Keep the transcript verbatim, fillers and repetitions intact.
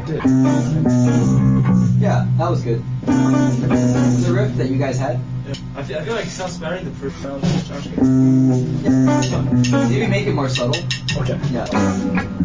did. Yeah, that was good. The riff that you guys had. Yeah. I feel I feel like it sounds better in the first round. Yeah. Maybe make it more subtle. Okay. Yeah.